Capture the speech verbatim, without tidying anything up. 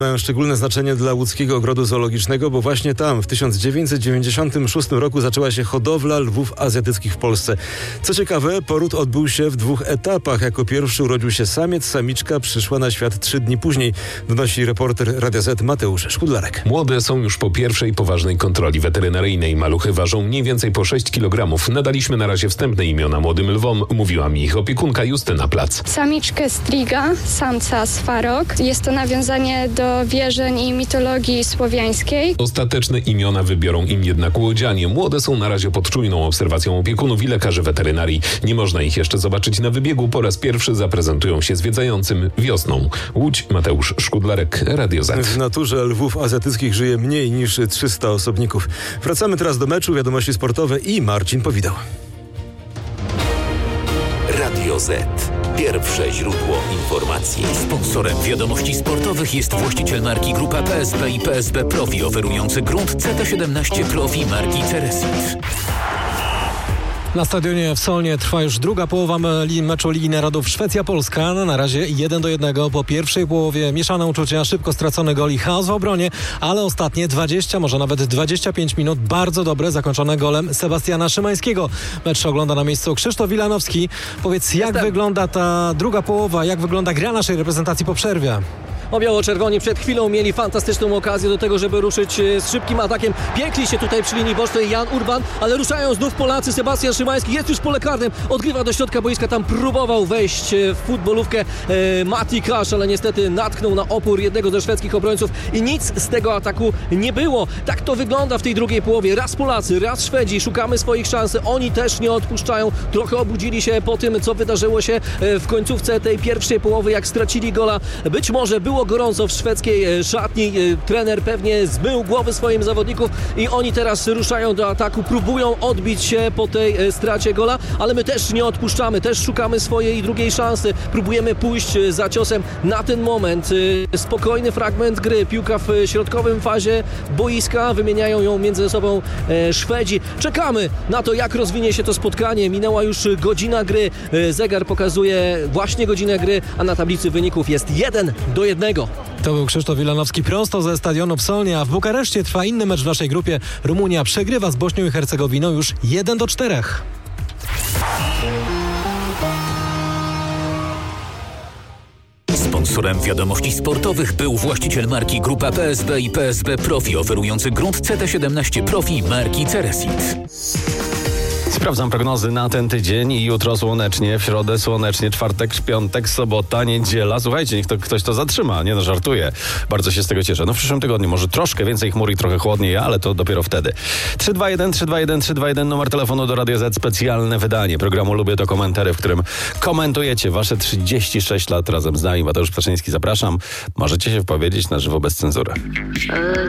Mają szczególne znaczenie dla łódzkiego ogrodu zoologicznego, bo właśnie tam w tysiąc dziewięćset dziewięćdziesiątym szóstym roku zaczęła się hodowla lwów azjatyckich w Polsce. Co ciekawe, poród odbył się w dwóch etapach. Jako pierwszy urodził się samiec, samiczka przyszła na świat trzy dni później, donosi reporter Radia Z Mateusz Szkudlarek. Młode są już po pierwszej poważnej kontroli weterynaryjnej. Maluchy ważą mniej więcej po sześć kilogramów. Nadaliśmy na razie wstępne imiona młodym lwom, mówiła mi ich opiekunka Justyna Plac. Samiczkę Striga, samca Swarok. Jest to nawiązanie do wierzeń i mitologii słowiańskiej. Ostateczne imiona wybiorą im jednak łodzianie. Młode są na razie pod czujną obserwacją opiekunów i lekarzy weterynarii. Nie można ich jeszcze zobaczyć na wybiegu. Po raz pierwszy zaprezentują się zwiedzającym wiosną. Łódź, Mateusz Szkudlarek, Radio Z. W naturze lwów azjatyckich żyje mniej niż trzysta osobników. Wracamy teraz do meczu, wiadomości sportowe i Marcin Powidał. Radio Z. Pierwsze źródło informacji. Sponsorem wiadomości sportowych jest właściciel marki Grupa P S B i P S B Profi, oferujący grunt C T siedemnaście Profi marki Ceresit. Na stadionie w Solnie trwa już druga połowa meczu Ligi Narodów Szwecja-Polska. Na razie jeden do jednego po pierwszej połowie. Mieszane uczucia, szybko stracony gol i chaos w obronie, ale ostatnie dwadzieścia, może nawet dwadzieścia pięć minut bardzo dobre, zakończone golem Sebastiana Szymańskiego. Mecz ogląda na miejscu Krzysztof Wilanowski. Powiedz, jak Jestem. wygląda ta druga połowa, jak wygląda gra naszej reprezentacji po przerwie? O biało-czerwoni przed chwilą mieli fantastyczną okazję do tego, żeby ruszyć z szybkim atakiem. Piękli się tutaj przy linii bocznej Jan Urban, ale ruszają znów Polacy. Sebastian Szymański jest już w pole karnym, odgrywa do środka boiska, tam próbował wejść w futbolówkę e, Mati Kasz, ale niestety natknął na opór jednego ze szwedzkich obrońców i nic z tego ataku nie było. Tak to wygląda w tej drugiej połowie. Raz Polacy, raz Szwedzi, szukamy swoich szans. Oni też nie odpuszczają. Trochę obudzili się po tym, co wydarzyło się w końcówce tej pierwszej połowy, jak stracili gola. Być może było gorąco w szwedzkiej szatni. Trener pewnie zmył głowy swoim zawodników i oni teraz ruszają do ataku, próbują odbić się po tej stracie gola, ale my też nie odpuszczamy, też szukamy swojej drugiej szansy. Próbujemy pójść za ciosem na ten moment. Spokojny fragment gry, piłka w środkowym fazie boiska, wymieniają ją między sobą Szwedzi. Czekamy na to, jak rozwinie się to spotkanie. Minęła już godzina gry, zegar pokazuje właśnie godzinę gry, a na tablicy wyników jest jeden do jednego. To był Krzysztof Wilanowski prosto ze stadionu w Solnie, a w Bukareszcie trwa inny mecz w naszej grupie. Rumunia przegrywa z Bośnią i Hercegowiną już jeden do czterech. Sponsorem wiadomości sportowych był właściciel marki Grupa P S B i P S B Profi, oferujący grunt C T siedemnaście Profi marki Ceresit. Sprawdzam prognozy na ten tydzień i jutro słonecznie, w środę słonecznie, czwartek, piątek, sobota, niedziela. Słuchajcie, niech to ktoś to zatrzyma, nie no, żartuję. Bardzo się z tego cieszę. No w przyszłym tygodniu może troszkę więcej chmur i trochę chłodniej, ale to dopiero wtedy. trzy dwa jeden, trzy dwa jeden, trzy dwa jeden, numer telefonu do Radia Z, specjalne wydanie programu Lubię to komentary, w którym komentujecie wasze trzydzieści sześć lat razem z nami. Mateusz Ptaszyński, zapraszam. Możecie się wypowiedzieć na żywo bez cenzury.